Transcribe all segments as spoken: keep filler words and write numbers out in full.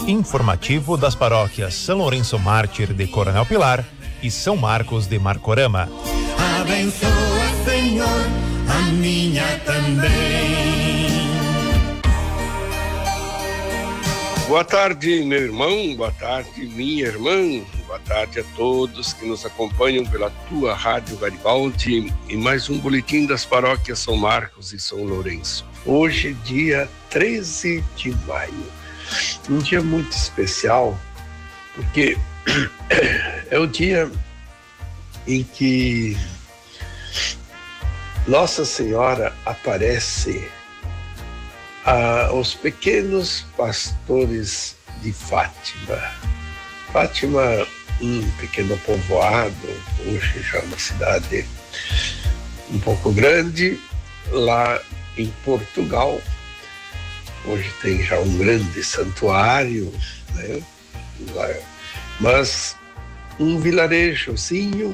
informativo das paróquias São Lourenço Mártir de Coronel Pilar e São Marcos de Marcorama. Abençoa, Senhor, a minha também. Boa tarde, meu irmão, boa tarde, minha irmã, boa tarde a todos que nos acompanham pela tua Rádio Garibaldi e mais um boletim das paróquias São Marcos e São Lourenço. Hoje, dia treze de maio, um dia muito especial, porque é o dia em que Nossa Senhora aparece aos pequenos pastores de Fátima. Fátima, um pequeno povoado, hoje já uma cidade um pouco grande, lá em Portugal. Hoje tem já um grande santuário, né? Mas um vilarejozinho,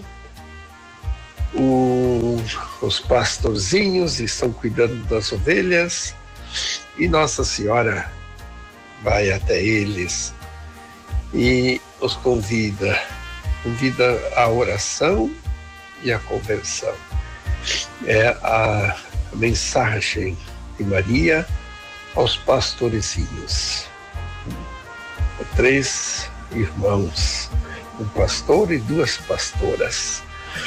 o, os pastorzinhos estão cuidando das ovelhas e Nossa Senhora vai até eles e os convida, convida à oração e à conversão. É a, a mensagem de Maria aos pastorezinhos. Três irmãos, um pastor e duas pastoras.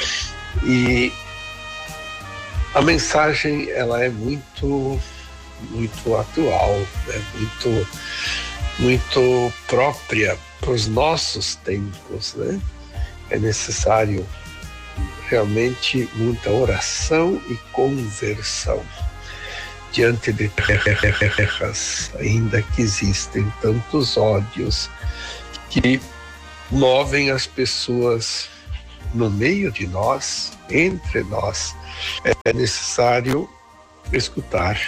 E a mensagem, ela é muito, muito atual, né? muito, muito própria para os nossos tempos, né? É necessário realmente muita oração e conversão diante de terras, ainda que existem tantos ódios que movem as pessoas no meio de nós, entre nós. É necessário escutar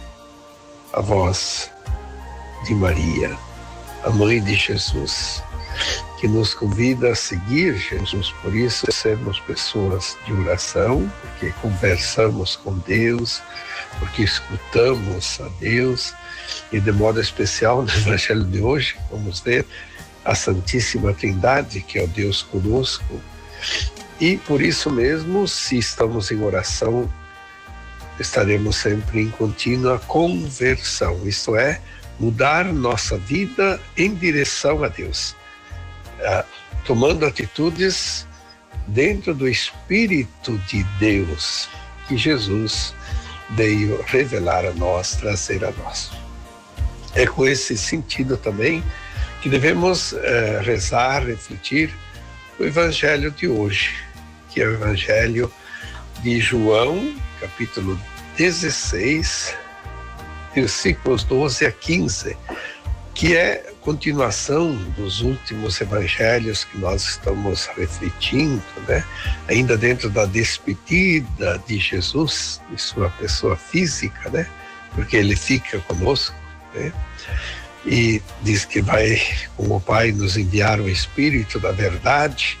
a voz de Maria, a mãe de Jesus, que nos convida a seguir Jesus. Por isso, sermos pessoas de oração, porque conversamos com Deus, porque escutamos a Deus, e de modo especial no Evangelho de hoje, vamos ver a Santíssima Trindade, que é o Deus conosco. E por isso mesmo, se estamos em oração, estaremos sempre em contínua conversão, isto é, mudar nossa vida em direção a Deus, ah, tomando atitudes dentro do Espírito de Deus, que Jesus veio revelar a nós, trazer a nós. É com esse sentido também que devemos eh, rezar, refletir o Evangelho de hoje, que é o Evangelho de João, capítulo dezesseis, versículos doze a quinze, que é continuação dos últimos evangelhos que nós estamos refletindo, né? Ainda dentro da despedida de Jesus, de sua pessoa física, né? Porque ele fica conosco, né? E diz que vai, como o Pai, nos enviar o Espírito da verdade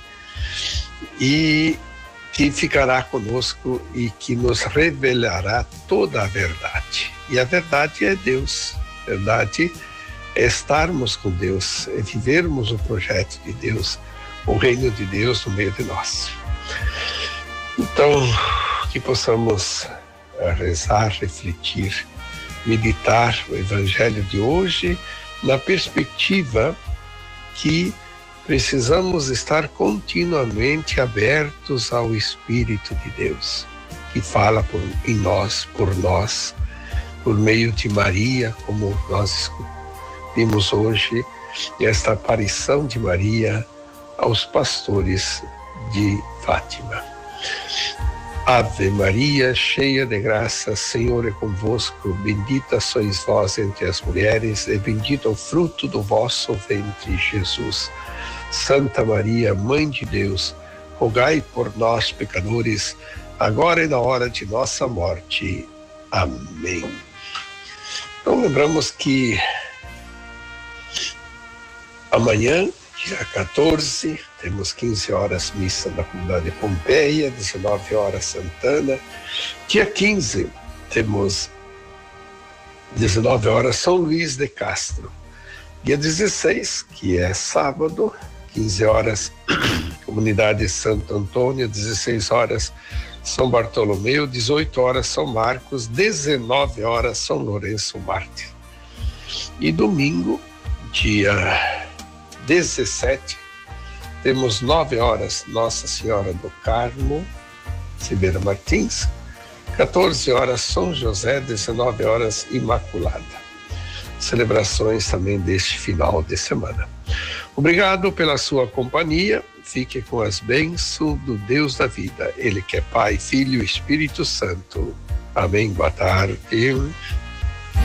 e que ficará conosco e que nos revelará toda a verdade. E a verdade é Deus. A verdade é estarmos com Deus, é vivermos o projeto de Deus, o reino de Deus no meio de nós. Então, que possamos rezar, refletir, meditar o Evangelho de hoje na perspectiva que precisamos estar continuamente abertos ao Espírito de Deus, que fala por, em nós, por nós, por meio de Maria, como nós vimos hoje, esta aparição de Maria aos pastores de Fátima. Ave Maria, cheia de graça, Senhor é convosco, bendita sois vós entre as mulheres, e bendito é o fruto do vosso ventre, Jesus. Santa Maria, Mãe de Deus, rogai por nós, pecadores, agora e na hora de nossa morte. Amém. Então lembramos que amanhã, dia quatorze, temos quinze horas missa na comunidade Pompeia, dezenove horas Santana. Dia quinze, temos dezenove horas São Luís de Castro. Dia dezesseis, que é sábado, quinze horas, Comunidade Santo Antônio, dezesseis horas, São Bartolomeu, dezoito horas, São Marcos, dezenove horas, São Lourenço Mártir. E domingo, dia dezessete, temos nove horas, Nossa Senhora do Carmo, Cibeira Martins, quatorze horas, São José, dezenove horas, Imaculada. Celebrações também deste final de semana. Obrigado pela sua companhia. Fique com as bênçãos do Deus da vida. Ele que é Pai, Filho e Espírito Santo. Amém. Boa tarde.